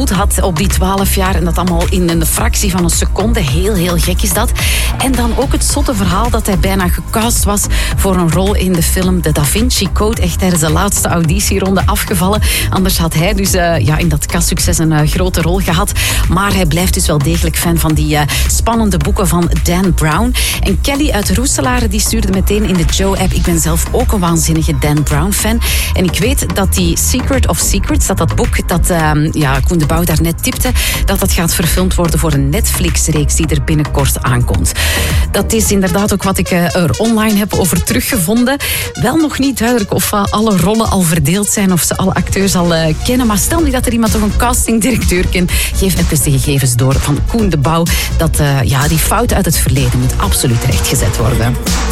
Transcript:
invloed had op die 12 jaar. En dat allemaal in een fractie van een seconde. Heel, heel gek is dat. En dan ook het zotte verhaal dat hij bijna gecast was voor een rol in de film The Da Vinci Code. Echt tijdens de laatste auditieronde afgevallen. Anders had hij dus in dat castsucces een grote rol gehad. Maar hij blijft dus wel degelijk fan van die spannende boeken van Dan Brown. En Kelly uit Roeselare die stuurde meteen in de Joe-app. Ik ben zelf ook een waanzinnige Dan Brown-fan. En ik weet dat die Secret of Secrets, dat boek dat Koen de Bouw daar net tipte, dat gaat verfilmd worden voor een Netflix-reeks die er binnenkort aankomt. Dat is inderdaad ook wat ik er online heb over teruggevonden. Wel nog niet duidelijk of alle rollen al verdeeld zijn, of ze alle acteurs al kennen. Maar stel nu dat er iemand toch een castingdirecteur kent, geef even de gegevens door van Koen de Bouw. Dat die fout uit het verleden moet absoluut rechtgezet worden.